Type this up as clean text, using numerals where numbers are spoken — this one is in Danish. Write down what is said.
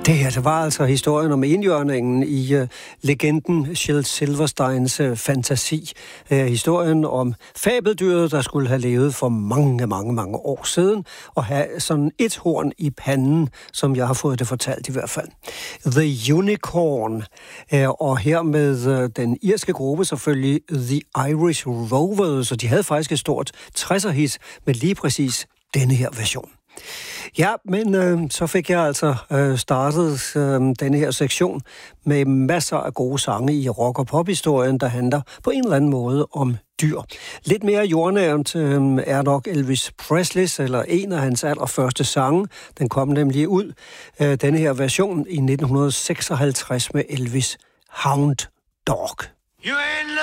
Det her, det var altså historien om enhjørningen i legenden Shel Silversteins fantasi. Historien om fabeldyret, der skulle have levet for mange år siden, og have sådan et horn i panden, som jeg har fået det fortalt i hvert fald. The Unicorn, og her med den irske gruppe selvfølgelig The Irish Rovers, og de havde faktisk et stort 60'er-hit med lige præcis denne her version. Ja, men så fik jeg altså startet denne her sektion med masser af gode sange i rock- og pop-historien, der handler på en eller anden måde om dyr. Lidt mere jordnævnt er nok Elvis Presleys, eller en af hans allerførste sange. Den kom nemlig ud, denne her version, i 1956 med Elvis Hound Dog. You ain't